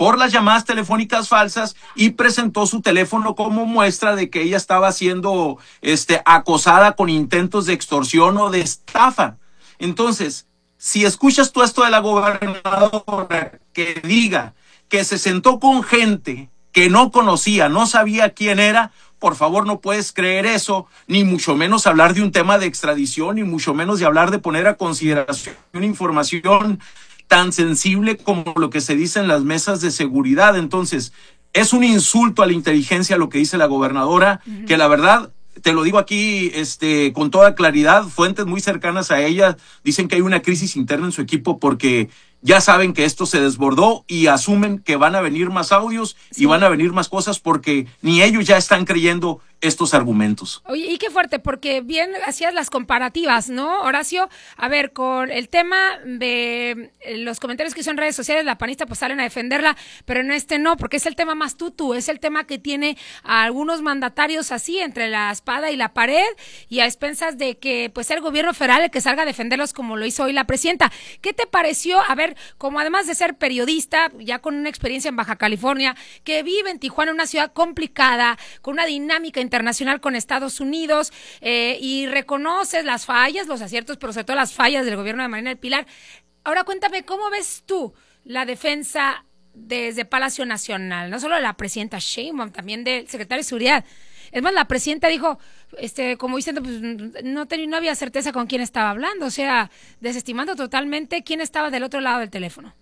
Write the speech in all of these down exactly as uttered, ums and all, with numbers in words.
por las llamadas telefónicas falsas y presentó su teléfono como muestra de que ella estaba siendo este, acosada con intentos de extorsión o de estafa. Entonces, si escuchas tú esto de la gobernadora que diga que se sentó con gente que no conocía, no sabía quién era, por favor, no puedes creer eso, ni mucho menos hablar de un tema de extradición, ni mucho menos de hablar de poner a consideración información tan sensible como lo que se dice en las mesas de seguridad. Entonces, es un insulto a la inteligencia lo que dice la gobernadora, uh-huh. que la verdad, te lo digo aquí este, con toda claridad, fuentes muy cercanas a ella dicen que hay una crisis interna en su equipo porque ya saben que esto se desbordó y asumen que van a venir más audios sí. y van a venir más cosas porque ni ellos ya están creyendo estos argumentos. Oye, y qué fuerte, porque bien hacías las comparativas, ¿no, Horacio? A ver, con el tema de los comentarios que hizo en redes sociales, la panista pues salen a defenderla, pero en este no, porque es el tema más tutu, es el tema que tiene a algunos mandatarios así, entre la espada y la pared, y a expensas de que pues sea el gobierno federal el que salga a defenderlos como lo hizo hoy la presidenta. ¿Qué te pareció? A ver, como además de ser periodista, ya con una experiencia en Baja California, que vive en Tijuana, una ciudad complicada, con una dinámica internacional con Estados Unidos, eh, y reconoces las fallas, los aciertos, pero sobre todo las fallas del gobierno de Marina del Pilar. Ahora cuéntame, ¿cómo ves tú la defensa desde Palacio Nacional? No solo de la presidenta Sheinbaum, también del secretario de Seguridad. Es más, la presidenta dijo, este, como diciendo, pues no, tenía, no había certeza con quién estaba hablando, o sea, desestimando totalmente quién estaba del otro lado del teléfono.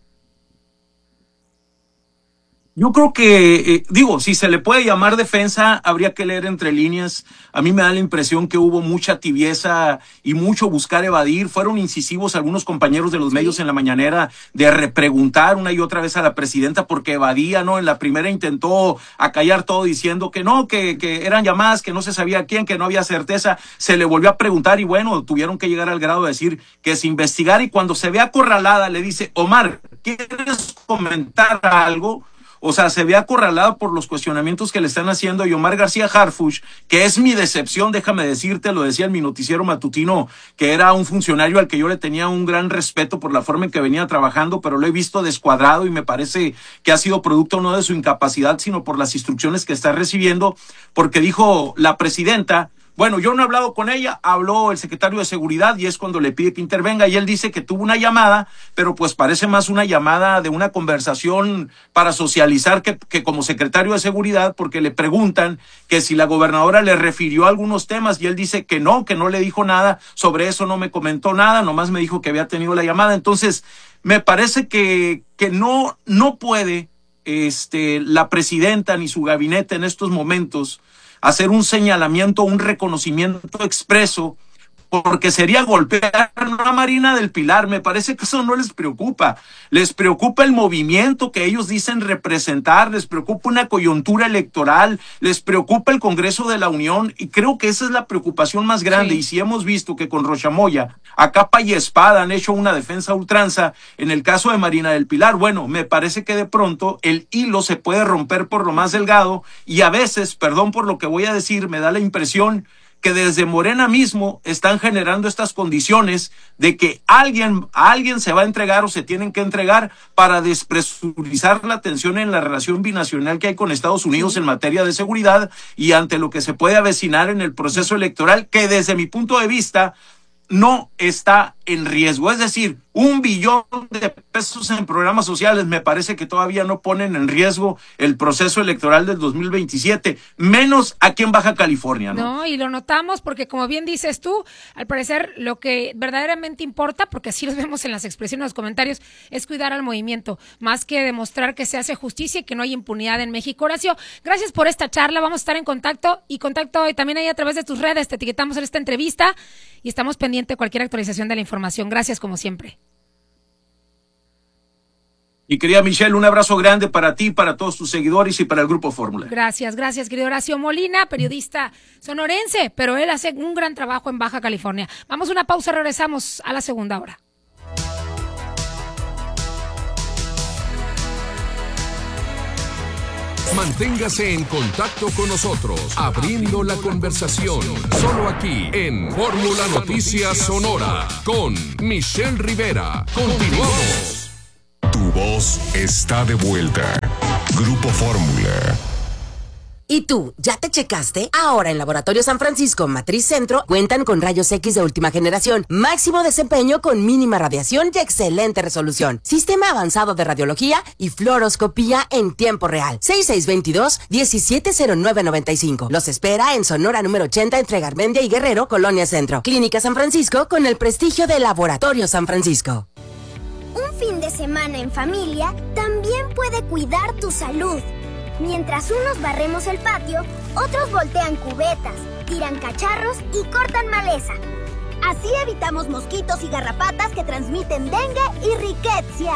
Yo creo que, eh, digo, si se le puede llamar defensa, habría que leer entre líneas. A mí me da la impresión que hubo mucha tibieza y mucho buscar evadir. Fueron incisivos algunos compañeros de los medios en la mañanera de repreguntar una y otra vez a la presidenta porque evadía, ¿no? En la primera intentó acallar todo diciendo que no, que, que eran llamadas, que no se sabía quién, que no había certeza. Se le volvió a preguntar y bueno, tuvieron que llegar al grado de decir que se investigara y cuando se ve acorralada le dice, Omar, ¿quieres comentar algo? O sea, se ve acorralado por los cuestionamientos que le están haciendo y Omar García Harfuch, que es mi decepción, déjame decirte, lo decía en mi noticiero matutino, que era un funcionario al que yo le tenía un gran respeto por la forma en que venía trabajando, pero lo he visto descuadrado y me parece que ha sido producto no de su incapacidad, sino por las instrucciones que está recibiendo, porque dijo la presidenta, bueno, yo no he hablado con ella, habló el secretario de Seguridad y es cuando le pide que intervenga y él dice que tuvo una llamada, pero pues parece más una llamada de una conversación para socializar que, que como secretario de Seguridad, porque le preguntan que si la gobernadora le refirió algunos temas y él dice que no, que no le dijo nada, sobre eso no me comentó nada, nomás me dijo que había tenido la llamada. Entonces, me parece que, que no, no puede este, la presidenta ni su gabinete en estos momentos hacer un señalamiento, un reconocimiento expreso, porque sería golpear a Marina del Pilar. Me parece que eso no les preocupa. Les preocupa el movimiento que ellos dicen representar, les preocupa una coyuntura electoral, les preocupa el Congreso de la Unión, y creo que esa es la preocupación más grande. Sí. Y si hemos visto que con Rocha Moya, a capa y espada, han hecho una defensa a ultranza, en el caso de Marina del Pilar, bueno, me parece que de pronto el hilo se puede romper por lo más delgado, y a veces, perdón por lo que voy a decir, me da la impresión que desde Morena mismo están generando estas condiciones de que alguien, alguien se va a entregar o se tienen que entregar para despresurizar la tensión en la relación binacional que hay con Estados Unidos en materia de seguridad y ante lo que se puede avecinar en el proceso electoral, que desde mi punto de vista no está en riesgo. Es decir, un billón de pesos en programas sociales me parece que todavía no ponen en riesgo el proceso electoral del dos mil veintisiete, menos aquí en Baja California, ¿no? No, y lo notamos porque, como bien dices tú, al parecer lo que verdaderamente importa, porque así los vemos en las expresiones, en los comentarios, es cuidar al movimiento, más que demostrar que se hace justicia y que no hay impunidad en México. Horacio, gracias por esta charla, vamos a estar en contacto y contacto y también ahí a través de tus redes, te etiquetamos en esta entrevista y estamos pendientes de cualquier actualización de la información. Gracias como siempre. Y querida Michelle, un abrazo grande para ti, para todos tus seguidores y para el Grupo Fórmula. Gracias, gracias, querido Horacio Molina, periodista sonorense, pero él hace un gran trabajo en Baja California. Vamos a una pausa, regresamos a la segunda hora. Manténgase en contacto con nosotros, abriendo la conversación, solo aquí en Fórmula Noticias Sonora, con Michelle Rivera. Continuamos. Tu voz está de vuelta. Grupo Fórmula. ¿Y tú, ya te checaste? Ahora en Laboratorio San Francisco Matriz Centro cuentan con rayos X de última generación, máximo desempeño con mínima radiación y excelente resolución, sistema avanzado de radiología y fluoroscopía en tiempo real. seis seis dos dos, diecisiete cero nueve noventa y cinco. Los espera en Sonora número ochenta entre Garmendia y Guerrero, Colonia Centro. Clínica San Francisco con el prestigio de Laboratorio San Francisco. Un fin de semana en familia también puede cuidar tu salud. Mientras unos barremos el patio, otros voltean cubetas, tiran cacharros y cortan maleza. Así evitamos mosquitos y garrapatas que transmiten dengue y riqueza.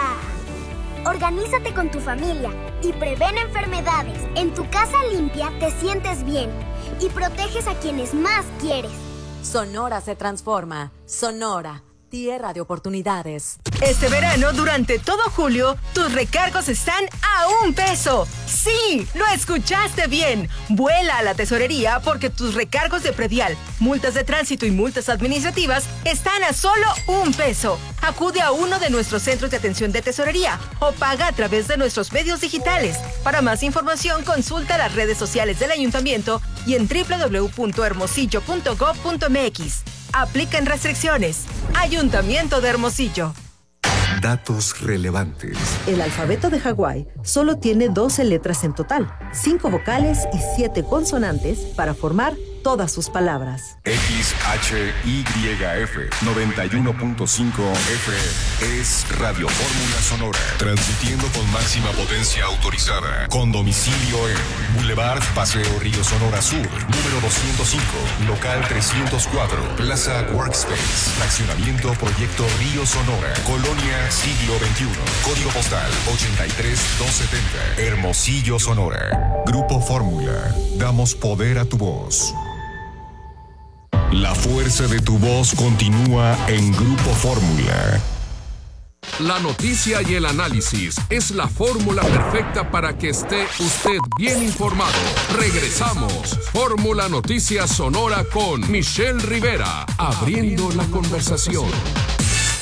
Organízate con tu familia y prevén enfermedades. En tu casa limpia te sientes bien y proteges a quienes más quieres. Sonora se transforma. Sonora, tierra de oportunidades. Este verano, durante todo julio, tus recargos están a un peso. ¡Sí! ¡Lo escuchaste bien! Vuela a la tesorería porque tus recargos de predial, multas de tránsito y multas administrativas están a solo un peso. Acude a uno de nuestros centros de atención de tesorería o paga a través de nuestros medios digitales. Para más información, consulta las redes sociales del ayuntamiento y en doble u doble u doble u punto hermosillo punto gob punto m x. Aplican restricciones. Ayuntamiento de Hermosillo. Datos relevantes. El alfabeto de Hawái solo tiene doce letras en total, cinco vocales y siete consonantes para formar todas sus palabras. X H Y F noventa y uno punto cinco F es Radio Fórmula Sonora, transmitiendo con máxima potencia autorizada, con domicilio en Boulevard Paseo Río Sonora Sur, número doscientos cinco, local trescientos cuatro, Plaza Workspace, fraccionamiento Proyecto Río Sonora, Colonia Siglo veintiuno, código postal ochenta y tres doscientos setenta, Hermosillo, Sonora. Grupo Fórmula, damos poder a tu voz. La fuerza de tu voz continúa en Grupo Fórmula. La noticia y el análisis es la fórmula perfecta para que esté usted bien informado. Regresamos. Fórmula Noticias Sonora con Michelle Rivera, abriendo la conversación.